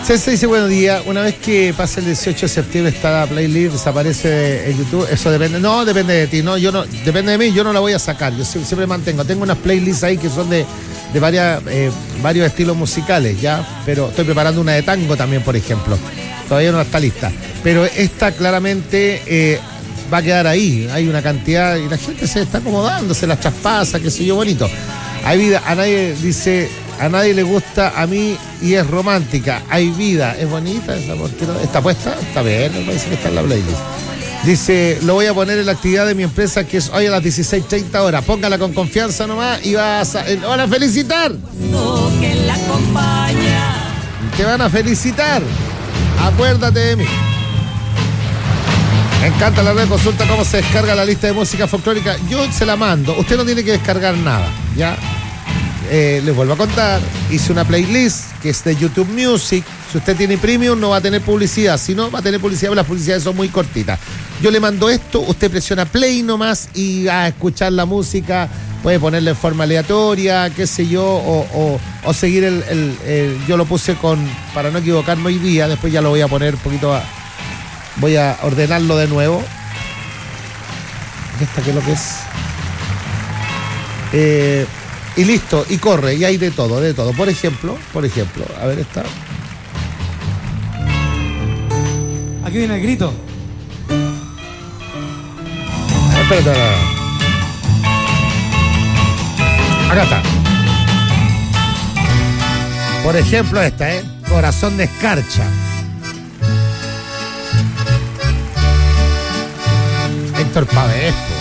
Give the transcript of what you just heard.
César dice, buenos días, una vez que pase el 18 de septiembre esta playlist desaparece en YouTube, eso depende, no, depende de ti, no, yo no, depende de mí, yo no la voy a sacar, yo siempre mantengo, tengo unas playlists ahí que son de varios estilos musicales, ya, pero estoy preparando una de tango también, por ejemplo, todavía no está lista, pero esta claramente va a quedar ahí, hay una cantidad, y la gente se está acomodando, se las traspasa, qué sé yo, bonito. Hay vida, a nadie le gusta, a mí, y es romántica. Hay vida, es bonita esa, porque está puesta, está bien, me parece que está en la playlist. Dice, lo voy a poner en la actividad de mi empresa, que es hoy a las 16:30 horas. Póngala con confianza nomás y vas a... ¡Van a felicitar! Te van a felicitar. Acuérdate de mí. Me encanta la red, consulta cómo se descarga la lista de música folclórica. Yo se la mando, usted no tiene que descargar nada, ¿ya? Les vuelvo a contar, hice una playlist que es de YouTube Music. Si usted tiene premium no va a tener publicidad, si no va a tener publicidad, pero las publicidades son muy cortitas. Yo le mando esto, usted presiona play nomás y a escuchar la música, puede ponerla en forma aleatoria, qué sé yo, o seguir yo lo puse para no equivocarme hoy día, después ya lo voy a poner un poquito voy a ordenarlo de nuevo. ¿Esta qué es lo que es? Y listo, y corre, y hay de todo. Por ejemplo, a ver esta. Aquí viene el grito. Espérate. Acá está. Por ejemplo esta, Corazón de Escarcha. Héctor Pavés.